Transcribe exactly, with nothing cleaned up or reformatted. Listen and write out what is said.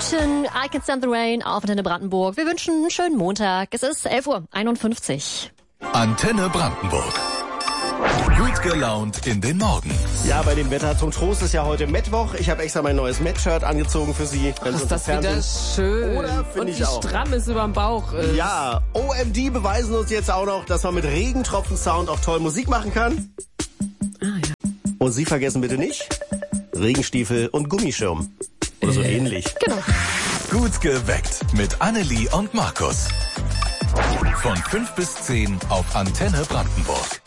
Minuten. I Can Stand the Rain auf Antenne Brandenburg. Wir wünschen einen schönen Montag. Es ist elf Uhr einundfünfzig. Antenne Brandenburg. Gut gelaunt in den Morgen. Ja, bei dem Wetter zum Trost ist ja heute Mittwoch. Ich habe extra mein neues Met-Shirt angezogen für Sie. Ach, ist das wieder schön. Oder? Find Und ich wie auch. stramm es überm Bauch ist. Ja, O M D beweisen uns jetzt auch noch, dass man mit Regentropfen-Sound auch toll Musik machen kann. Ah, ja. Und Sie vergessen bitte nicht, Regenstiefel und Gummischirm. Oder so ähnlich. Genau. Gut geweckt mit Annelie und Markus. Von fünf bis zehn auf Antenne Brandenburg.